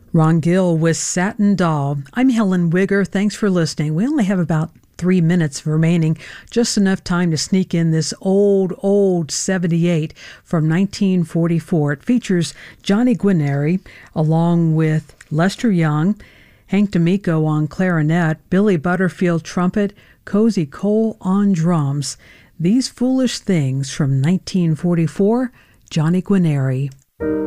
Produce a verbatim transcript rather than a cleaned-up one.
Ron Gill with Satin Doll. I'm Helen Wigger. Thanks for listening. We only have about three minutes remaining, just enough time to sneak in this old, old seventy-eight from nineteen forty-four. It features Johnny Guarnieri along with Lester Young, Hank D'Amico on clarinet, Billy Butterfield trumpet, Cozy Cole on drums. These Foolish Things from nineteen forty-four, Johnny Guarnieri.